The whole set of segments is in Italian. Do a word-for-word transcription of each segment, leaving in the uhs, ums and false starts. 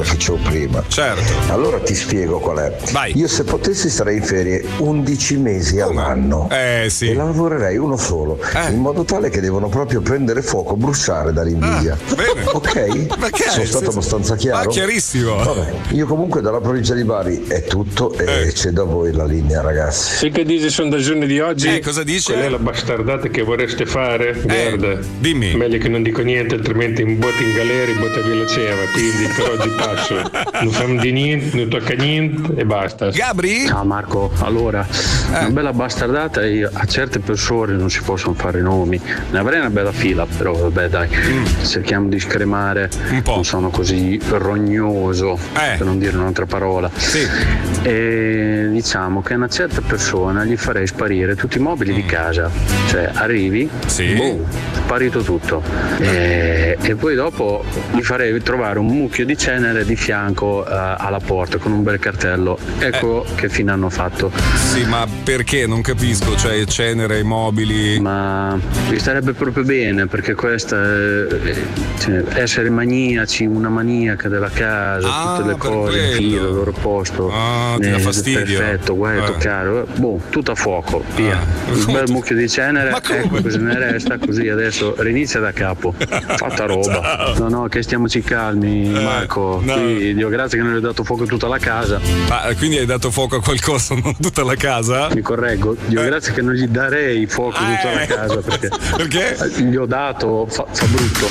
che facevo prima. Certo. Allora ti spiego qual è. Vai. Io se potessi starei in ferie undici mesi all'anno. Eh sì. E lavorerei uno solo, Eh. in modo tale che devono proprio prendere fuoco, bruciare dall'invidia. Ah, bene. Ok? Perché? Sono stato Sì, sì. abbastanza chiaro? Ah, chiarissimo. Vabbè, io comunque dalla provincia di Bari è tutto e Eh. cedo a voi la linea, ragazzi. Sai che dice il sondaggio di oggi? Eh, cosa dice? Qual è la bastardata che vorreste fare? Guarda, dimmi. meglio che non dico niente, altrimenti in botte in galera e botta via la ceva. Quindi per oggi passo. Non famo di niente, non tocca niente e basta. Gabri? Ciao Marco, allora, una bella bastardata, io, a certe persone non si possono fare nomi, ne avrei una bella fila, però vabbè dai, cerchiamo di scremare, Un po'. non sono così rognoso, Eh. per non dire un'altra parola. Sì. E diciamo che a una certa persona gli farei sparire tutti i mobili di casa, cioè arrivi, Sì. boom, sparito tutto. E, e poi dopo gli farei trovare un mucchio di cenere di fianco eh, alla porta con un bel cartello. Ecco che fine hanno fatto. Sì, ma perché? Non capisco, cioè cenere, i mobili. Ma mi starebbe proprio bene, perché questa è, cioè, essere maniaci, una maniaca della casa, Ah, tutte le per cose in quello. fila al loro posto. Ah, ti dà eh, fastidio. Perfetto, guai a Eh. toccare, boh, tutto a fuoco, via. Ah. Un bel mucchio di cenere, Ma come? ecco cosa ne resta, così adesso rinizia da capo. Fatta roba. No, no, che stiamoci calmi, Marco. no. Qui, Dio grazie che non hai dato fuoco a tutta la casa. Ah, quindi hai dato fuoco a qualcosa, non tutta la casa? Mi correggo, Dio Eh. grazie che non gli darei fuoco a tutta la Eh. casa, perché Perché? gli ho dato, fa, fa brutto.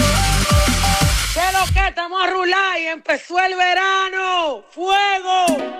¿Qué lo que estamos a rular y empezó el verano? ¡Fuego!